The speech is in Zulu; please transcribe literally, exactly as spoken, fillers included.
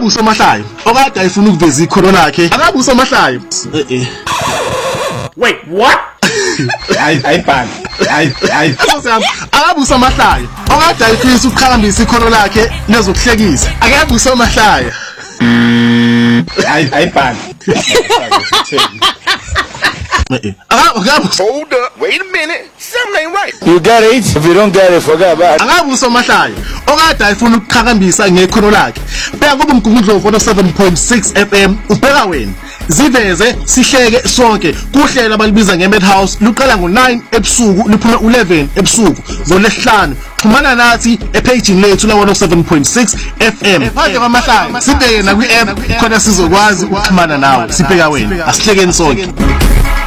Akabe usomahlayo okade ayifuna ukuveza ikhono lakhe. Akabe usomahlayo. Eh eh. Wait, what? Hayi ayibhani. Hayi hayi. Akabe usomahlayo okade ayifisa ukuqhakambisa ikhono lakhe nezokuhlekisa. Akabe usomahlayo. Hayi ayibhani. Hold up, wait a minute, something ain't right. You got it. If you don't get it, forget about it. Akabe usomahlayo okade ayifuna ukuqhakambisa ngekhono lakhe. Bheka kuba umgungundlovu one oh seven point six F M ubheka wena. Ziveze sihleke sonke kuhlela abalibiza ngeMadhouse luqala ngo nine ebusuku liphuma eleven ebusuku ngolesihlanu. Xhumana nathi epaging lethu la one oh seven point six F M. Phakathi kwamahlaya sibheke na kwi app khona sizokwazi ukuxhumana nawe. Sibheka wena asihlekeni sonke.